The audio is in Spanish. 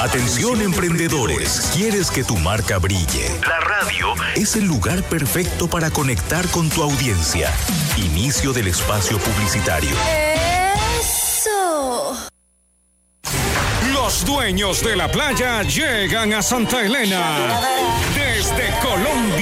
Atención emprendedores, ¿quieres que tu marca brille? La radio es el lugar perfecto para conectar con tu audiencia. Inicio del espacio publicitario. ¡Eso! Los dueños de la playa llegan a Santa Elena. Desde Colombia.